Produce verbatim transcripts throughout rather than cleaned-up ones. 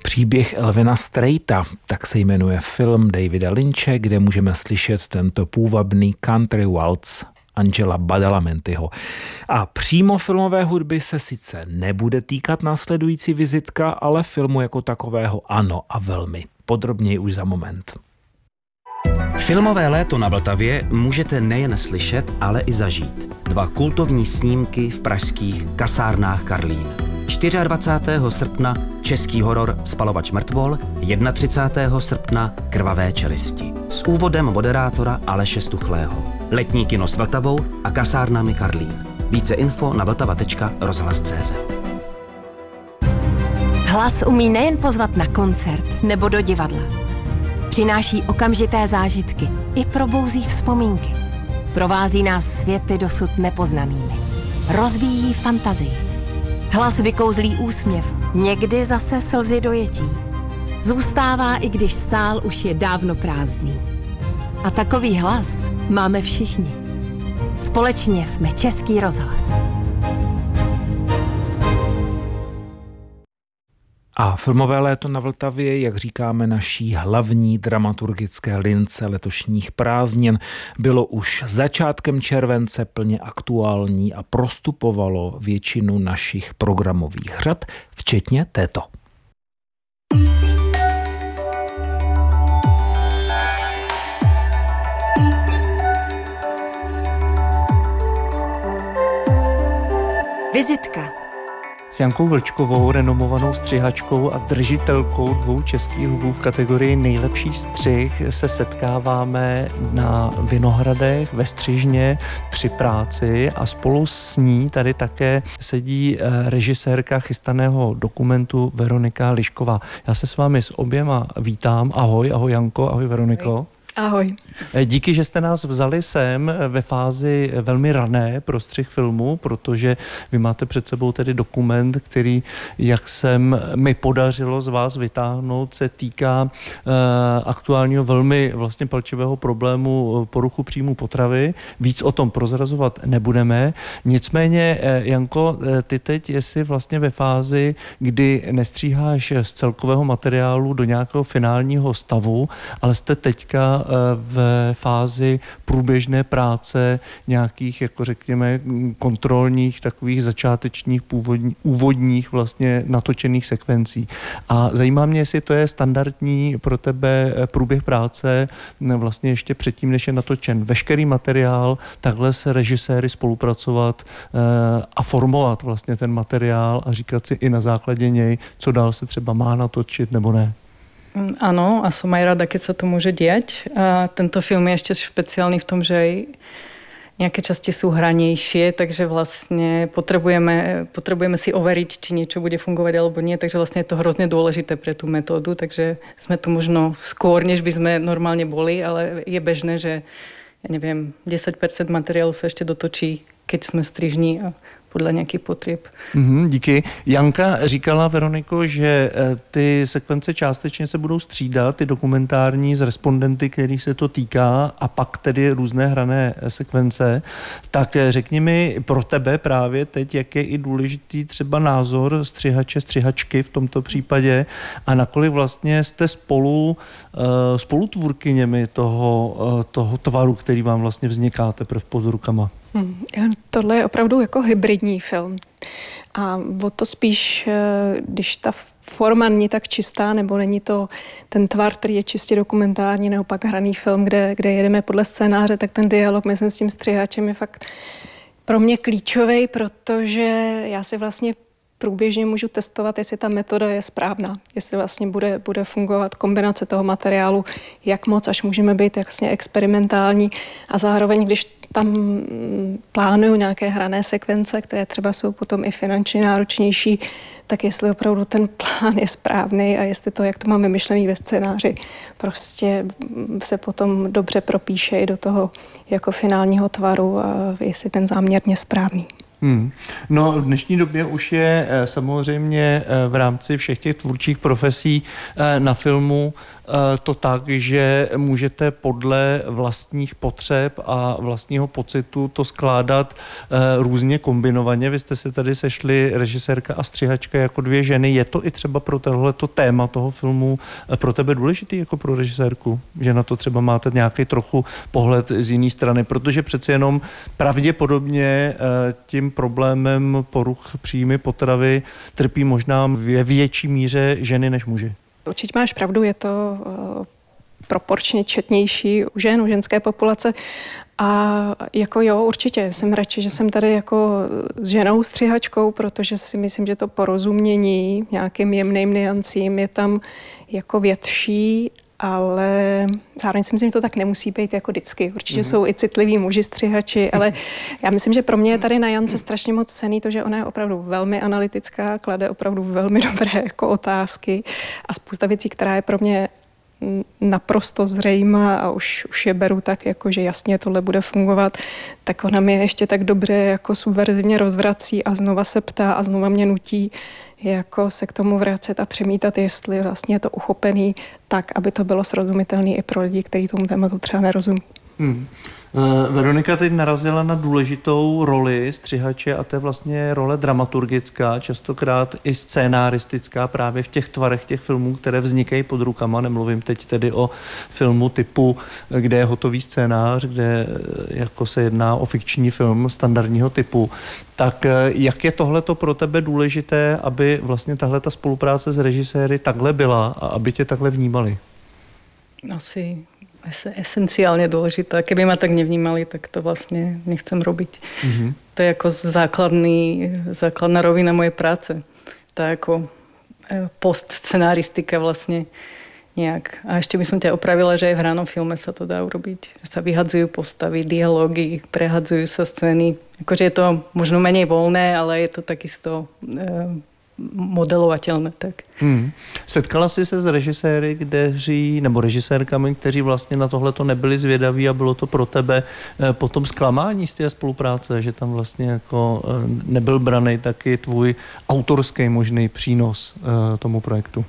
Příběh Elvina Straita, tak se jmenuje film Davida Lynche, kde můžeme slyšet tento půvabný country waltz Angela Badalamentiho. A přímo filmové hudby se sice nebude týkat následující vizitka, ale filmu jako takového ano a velmi. Podrobněji už za moment. Filmové léto na Vltavě můžete nejen slyšet, ale i zažít. Dva kultovní snímky v pražských kasárnách Karlín. dvacátého čtvrtého srpna český horor Spalovač mrtvol, třicátého prvního srpna Krvavé čelisti. S úvodem moderátora Aleše Stuchlého. Letní kino s Vltavou a kasárnami Karlín. Více info na vltava tečka rozhlas tečka cé zet. Hlas umí nejen pozvat na koncert nebo do divadla. Přináší okamžité zážitky i probouzí vzpomínky. Provází nás světy dosud nepoznanými. Rozvíjí fantazii. Hlas vykouzlí úsměv, někdy zase slzy dojetí. Zůstává, i když sál už je dávno prázdný. A takový hlas máme všichni. Společně jsme Český rozhlas. A filmové léto na Vltavě, jak říkáme naší hlavní dramaturgické lince letošních prázdnin, bylo už začátkem července plně aktuální a prostupovalo většinu našich programových řad, včetně této. Vizitka. S Jankou Vlčkovou, renomovanou střihačkou a držitelkou dvou českých lvů v kategorii nejlepší střih, se setkáváme na Vinohradech ve Střižně při práci a spolu s ní tady také sedí režisérka chystaného dokumentu Veronika Lišková. Já se s vámi s oběma vítám. Ahoj, ahoj Janko, ahoj Veroniko. Ahoj. Díky, že jste nás vzali sem ve fázi velmi rané pro střih filmu, protože vy máte před sebou tedy dokument, který, jak jsem mi podařilo z vás vytáhnout, se týká uh, aktuálního velmi vlastně palčivého problému poruchu příjmu potravy. Víc o tom prozrazovat nebudeme. Nicméně, Janko, ty teď jsi vlastně ve fázi, kdy nestříháš z celkového materiálu do nějakého finálního stavu, ale jste teďka v fázi průběžné práce nějakých, jako řekněme, kontrolních, takových začátečních, původní, úvodních vlastně natočených sekvencí. A zajímá mě, jestli to je standardní pro tebe průběh práce vlastně ještě předtím, než je natočen veškerý materiál, takhle s režiséry spolupracovat a formovat vlastně ten materiál a říkat si i na základě něj, co dál se třeba má natočit nebo ne. Áno, a som aj rada, keď sa to môže diať. A tento film je ešte špeciálny v tom, že aj nejaké časti sú hranejšie, takže vlastne potrebujeme, potrebujeme si overiť, či niečo bude fungovať alebo nie, takže vlastne je to hrozne dôležité pre tú metódu, takže sme tu možno skôr, než by sme normálne boli, ale je bežné, že ja neviem, desať percent materiálu sa ešte dotočí, keď sme strižní a podle nějakých potřeb. Mm, díky. Janka říkala, Veroniko, že ty sekvence částečně se budou střídat, ty dokumentární z respondenty, kterých se to týká, a pak tedy různé hrané sekvence. Tak řekni mi pro tebe právě teď, jak je i důležitý třeba názor střihače, střihačky v tomto případě a nakolik vlastně jste spolu spolutvůrkyněmi toho, toho tvaru, který vám vlastně vzniká teprve pod rukama. Hmm, tohle je opravdu jako hybridní film. A o to spíš, když ta forma není tak čistá, nebo není to ten tvar, který je čistě dokumentární, nebo pak hraný film, kde, kde jedeme podle scénáře, tak ten dialog mezi s tím střihačem je fakt pro mě klíčový, protože já si vlastně průběžně můžu testovat, jestli ta metoda je správná, jestli vlastně bude, bude fungovat kombinace toho materiálu, jak moc, až můžeme být jasně experimentální a zároveň, když tam plánuju nějaké hrané sekvence, které třeba jsou potom i finančně náročnější, tak jestli opravdu ten plán je správný a jestli to, jak to mám vymyšlený ve scénáři, prostě se potom dobře propíše i do toho jako finálního tvaru a jestli ten záměr je správný. Hmm. No v dnešní době už je samozřejmě v rámci všech těch tvůrčích profesí na filmu to tak, že můžete podle vlastních potřeb a vlastního pocitu to skládat různě kombinovaně. Vy jste se tady sešli režisérka a střihačka jako dvě ženy. Je to i třeba pro tohleto téma toho filmu pro tebe důležitý jako pro režisérku? Že na to třeba máte nějaký trochu pohled z jiné strany, protože přece jenom pravděpodobně tím problémem poruch příjmy potravy trpí možná ve větší míře ženy než muži. Určitě máš pravdu, je to uh, proporčně četnější u žen, u ženské populace. A jako jo, určitě jsem radši, že jsem tady jako s ženou střihačkou, protože si myslím, že to porozumění nějakým jemným niancím je tam jako větší, ale zároveň si myslím, že to tak nemusí být jako vždycky. Určitě mm. jsou i citliví muži střihači, ale já myslím, že pro mě je tady na Jance strašně moc cenný to, že ona je opravdu velmi analytická, klade opravdu velmi dobré jako otázky a spousta věcí, která je pro mě naprosto zřejmá a už, už je beru tak, jako, že jasně tohle bude fungovat, tak ona mě ještě tak dobře jako subverzivně rozvrací a znova se ptá a znova mě nutí jako se k tomu vracet a přemítat, jestli vlastně je to uchopený tak, aby to bylo srozumitelné i pro lidi, kteří tomu tématu třeba nerozumí. Hmm. Uh, Veronika teď narazila na důležitou roli střihače a to je vlastně role dramaturgická, častokrát i scénaristická právě v těch tvarech těch filmů, které vznikají pod rukama. Nemluvím teď tedy o filmu typu, kde je hotový scénář, kde jako se jedná o fikční film standardního typu. Tak jak je tohleto pro tebe důležité, aby vlastně tahleta spolupráce s režiséry takhle byla a aby tě takhle vnímali? Asi esenciálne dôležité. Keby ma tak nevnímali, tak to vlastne nechcem robiť. Mm-hmm. To je ako základný, základná rovina mojej práce. To je ako postscenaristika vlastne nejak. A ešte by som ťa opravila, že aj v hranom filme sa to dá urobiť. Že sa vyhadzujú postavy, dialógy, prehadzujú sa scény. Akože je to možno menej voľné, ale je to takisto e, modelovatelné. Tak. Hmm. Setkala jsi se s režiséry, kteří, nebo režisérkami, kteří vlastně na tohle to nebyli zvědaví a bylo to pro tebe eh, potom zklamání z té spolupráce, že tam vlastně jako eh, nebyl braný taky tvůj autorský možný přínos eh, tomu projektu?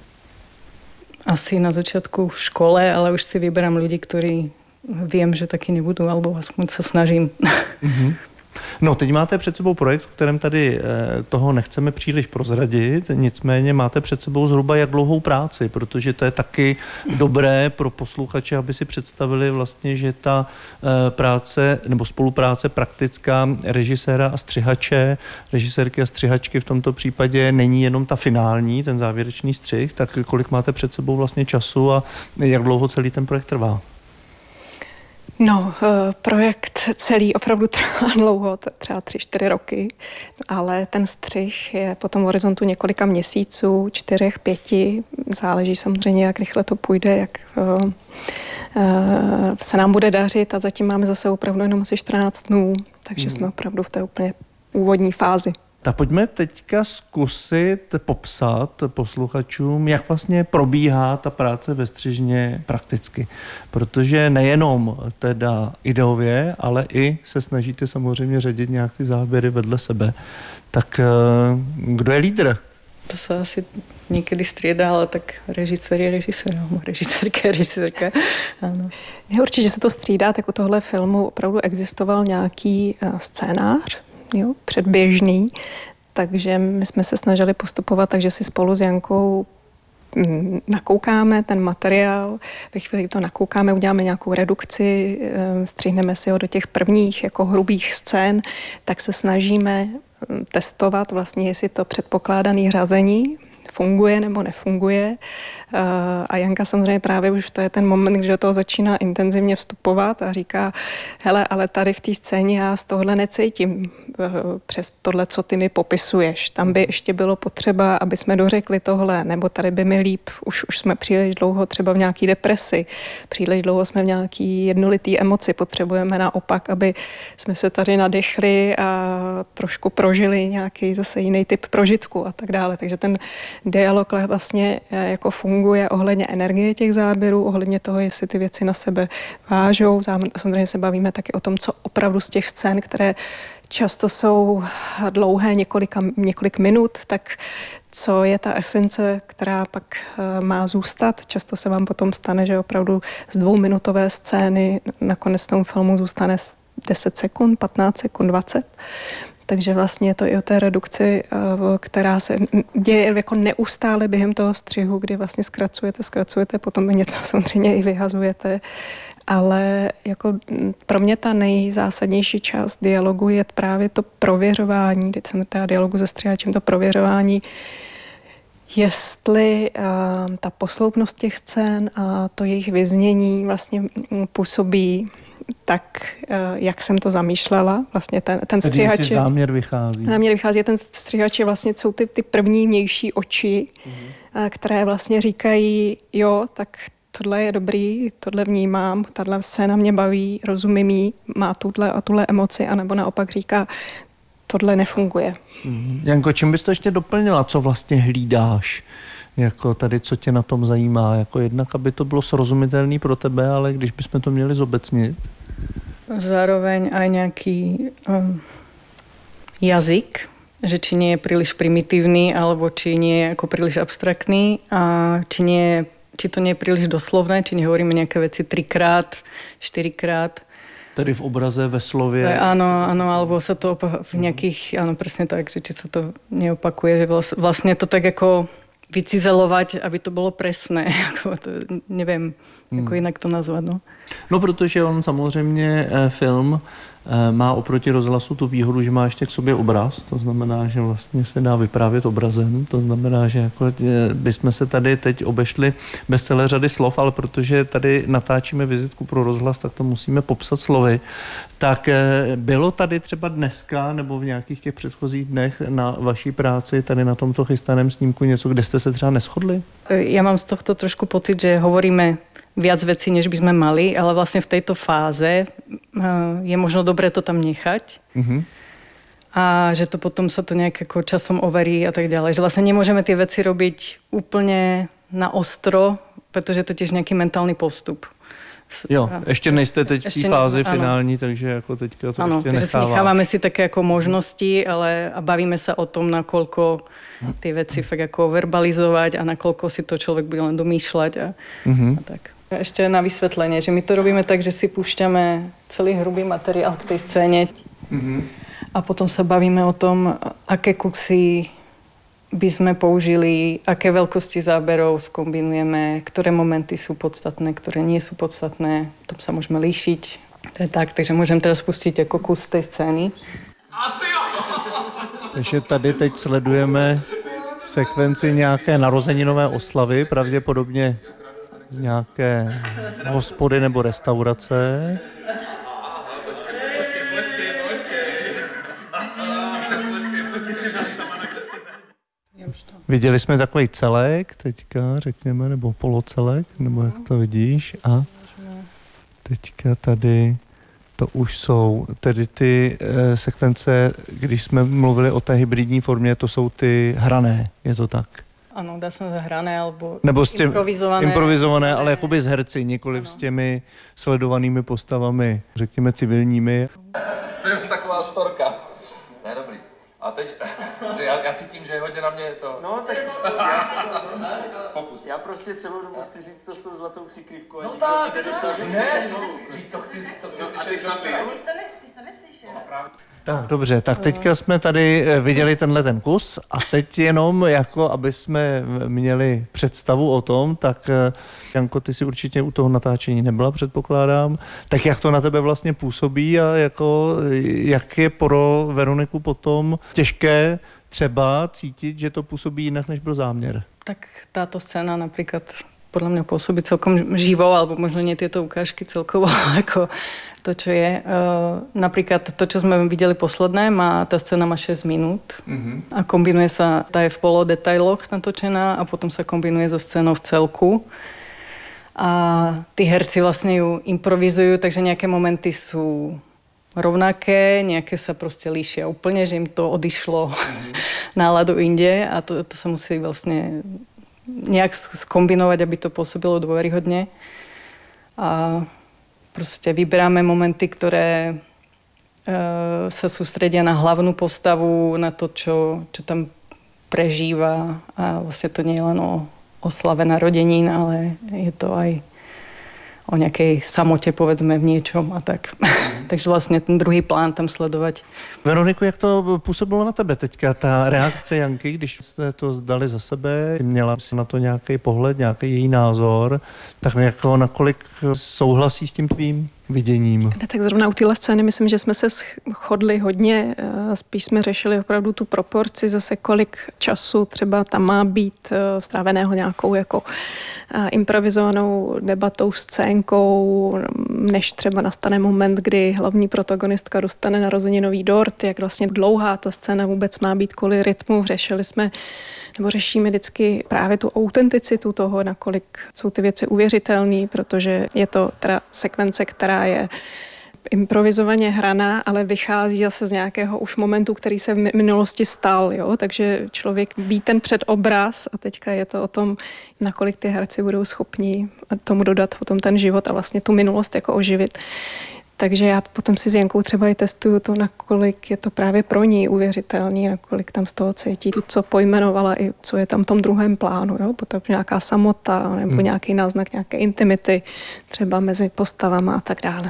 Asi na začátku v škole, ale už si vyberám ľudí, ktorí viem, že taky nebudú, alebo aspoň sa snažím. Mm-hmm. No, teď máte před sebou projekt, v kterém tady toho nechceme příliš prozradit, nicméně máte před sebou zhruba jak dlouhou práci, protože to je taky dobré pro posluchače, aby si představili vlastně, že ta práce nebo spolupráce praktická režiséra a střihače, režisérky a střihačky v tomto případě není jenom ta finální, ten závěrečný střih, tak kolik máte před sebou vlastně času a jak dlouho celý ten projekt trvá? No, projekt celý opravdu trvá dlouho, třeba tři, čtyři roky, ale ten střih je po tom horizontu několika měsíců, čtyřech, pěti, záleží samozřejmě, jak rychle to půjde, jak uh, uh, se nám bude dařit a zatím máme zase opravdu jenom asi čtrnáct dnů, takže hmm. jsme opravdu v té úplně úvodní fázi. Tak pojďme teďka zkusit popsat posluchačům, jak vlastně probíhá ta práce ve střižně prakticky. Protože nejenom teda ideově, ale i se snažíte samozřejmě řadit nějak ty záběry vedle sebe. Tak kdo je lídr? To se asi někdy striedá, ale tak režisér je režisér, režisérka je režisérka. Ano. Určitě se to střídá, tak u tohle filmu opravdu existoval nějaký scénář, jo, předběžný, takže my jsme se snažili postupovat, takže si spolu s Jankou nakoukáme ten materiál, ve chvíli, kdy to nakoukáme, uděláme nějakou redukci, střihneme si ho do těch prvních jako hrubých scén, tak se snažíme testovat vlastně, jestli to předpokládané řazení funguje nebo nefunguje. A Janka samozřejmě právě už to je ten moment, kdy do toho začíná intenzivně vstupovat a říká, hele, ale tady v té scéně já z tohohle necítím přes tohle, co ty mi popisuješ. Tam by ještě bylo potřeba, aby jsme dořekli tohle, nebo tady by mi líp, už, už jsme příliš dlouho třeba v nějaký depresi, příliš dlouho jsme v nějaký jednolitý emoci, potřebujeme naopak, aby jsme se tady nadechli a trošku prožili nějaký zase jiný typ prožitku a tak dále. Takže ten dialog vlastně jako funguje ohledně energie těch záběrů, ohledně toho, jestli ty věci na sebe vážou. Samozřejmě se bavíme taky o tom, co opravdu z těch scén, které často jsou dlouhé několika, několik minut, tak co je ta esence, která pak má zůstat. Často se vám potom stane, že opravdu z dvouminutové scény nakonec tomu filmu zůstane deset sekund, patnáct sekund, dvacet. Takže vlastně je to i o té redukci, která se děje jako neustále během toho střihu, kdy vlastně zkracujete, zkracujete, potom něco samozřejmě i vyhazujete. Ale jako pro mě ta nejzásadnější část dialogu je právě to prověřování, teď jsem teda dialogu se střihačem, to prověřování, jestli uh, ta posloupnost těch scén a to jejich vyznění vlastně působí tak, uh, jak jsem to zamýšlela. Vlastně ten, ten střihač... Tedy záměr vychází. Záměr vychází, ten střihač je vlastně, jsou ty, ty první vnější oči, mm-hmm. uh, které vlastně říkají, jo, tak tohle je dobrý, tohle vnímám, tahle scéna mě baví, rozumím jí, má tuhle a tuhle emoci, anebo naopak říká, tohle nefunguje. Mm. Janko, čím bys to ještě doplnila? Co vlastně hlídáš? Jako tady, co tě na tom zajímá? Jako jednak, aby to bylo srozumitelné pro tebe, ale když bychom to měli zobecnit? Zároveň aj nejaký um, jazyk, že či nie je príliš primitívny, alebo či nie je ako príliš abstraktný a či nie je či to nie je príliš doslovné, či nehovoríme nejaké veci trikrát, štyrikrát. Tedy v obraze, ve slově. Áno, áno, alebo sa to opa- v nejakých, áno, presne tak, že či sa to neopakuje, že vlastne to tak ako vycizelovať, aby to bylo presné, jako to, nevím, jako hmm. jinak to nazvat. No. no, protože on samozřejmě eh, film eh, má oproti rozhlasu tu výhodu, že má ještě k sobě obraz, to znamená, že vlastně se dá vyprávět obrazem, to znamená, že jako, eh, bychom se tady teď obešli bez celé řady slov, ale protože tady natáčíme vizitku pro rozhlas, tak to musíme popsat slovy. Tak eh, bylo tady třeba dneska nebo v nějakých těch předchozích dnech na vaší práci, tady na tomto chystaném snímku něco, kde jste se třeba neshodli? Ja mám z tohto trošku pocit, že hovoríme viac vecí, než by sme mali, ale vlastne v tejto fáze je možno dobré to tam nechať. Mm-hmm. A že to potom sa to nejak ako časom overí a tak ďalej. Že vlastne nemôžeme tie veci robiť úplne na ostro, pretože je to tiež nejaký mentálny postup. Jo, ještě nejste teď v té fázi nejsme, finální, ano. Takže jako teďka to ano, ještě necháváš. Takže si necháváme si také jako možnosti, ale a bavíme se o tom, nakoľko ty věci fakt jako verbalizovat a nakoľko si to člověk bude len domýšľať a, mm-hmm. a tak. A ještě na vysvětlení, že my to robíme tak, že si púšťame celý hrubý materiál k tej scéně mm-hmm. a potom se bavíme o tom, aké kusy by sme použili, aké veľkosti záberov skombinujeme, ktoré momenty sú podstatné, ktoré nie sú podstatné. Tom sa môžeme líšiť. To je tak, takže môžem teraz pustiť ako kus tej scény. Takže tady teď sledujeme sekvenci nějaké narozeninové oslavy, pravděpodobně z nějaké hospody nebo restaurace. Viděli jsme takový celek teďka, řekněme, nebo polocelek, nebo jak to vidíš. A teďka tady to už jsou tedy ty e, sekvence, když jsme mluvili o té hybridní formě, to jsou ty hrané, je to tak? Ano, dá se hrané, alebo, nebo s těm, improvizované. Improvizované, ale jakoby s herci, nikoliv ano. S těmi sledovanými postavami, řekněme civilními. To je taková storka. To je dobrý. A teď, že já, já cítím, že hodně na mě je to... No, tak já, fokus. Já prostě celou dobu chci říct to s tou zlatou přikrývkou. No tak, ne, to chci, to chci slyšet. A ty snad ty. Ty jste neslyšel. Tak, dobře, tak teďka jsme tady viděli tenhle ten kus a teď jenom jako, aby jsme měli představu o tom, tak Janko, ty si určitě u toho natáčení nebyla, předpokládám, tak jak to na tebe vlastně působí a jako, jak je pro Veroniku potom těžké třeba cítit, že to působí jinak, než byl záměr? Tak táto scéna napríklad podľa mňa pôsobí celkom živo, alebo možno nie tieto ukážky celkovo, ako to, čo je. Uh, napríklad to, čo sme videli posledné, má, tá scéna má šesť minút mm-hmm. a kombinuje sa, tá je v polodetailoch natočená a potom sa kombinuje so scénou v celku. A tí herci vlastne ju improvizujú, takže nejaké momenty sú rovnaké, nejaké sa proste líšia úplne, že im to odišlo mm-hmm. náladu inde a to, to sa musí vlastne nejak skombinovať, aby to pôsobilo dôveryhodne. A proste vyberáme momenty, ktoré sa sústredia na hlavnú postavu, na to, čo, čo tam prežíva. A vlastne to nie je len o oslave narodenín, ale je to aj o nejakej samote, povedzme, v niečom a tak. Takže vlastně ten druhý plán tam sledovat. Veroniku, jak to působilo na tebe teďka, ta reakce Janky, když jste to zdali za sebe, měla si na to nějaký pohled, nějaký její názor, tak jako nakolik souhlasí s tím tvým viděním? Tak zrovna u téhle scény myslím, že jsme se shodli hodně, spíš jsme řešili opravdu tu proporci, zase kolik času třeba tam má být stráveného nějakou jako improvizovanou debatou, scénkou, než třeba nastane moment, kdy hlavní protagonistka dostane narozeninový dort, jak vlastně dlouhá ta scéna vůbec má být kvůli rytmu. Řešili jsme, nebo řešíme vždycky právě tu autenticitu toho, nakolik jsou ty věci uvěřitelné, protože je to teda sekvence, která je improvizovaně hraná, ale vychází zase z nějakého už momentu, který se v minulosti stal, jo? Takže člověk ví ten předobraz a teďka je to o tom, nakolik ty herci budou schopní tomu dodat potom ten život a vlastně tu minulost jako oživit. Takže já potom si s Jankou třeba i testuju to, nakolik je to právě pro ní uvěřitelný, nakolik tam z toho cítí to, co pojmenovala i co je tam v tom druhém plánu. Jo? Potom nějaká samota nebo hmm. nějaký náznak nějaké intimity třeba mezi postavama a tak dále.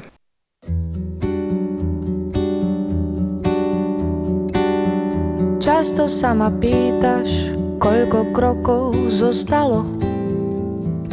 Často sa ma pýtaš, koľko krokov zostalo.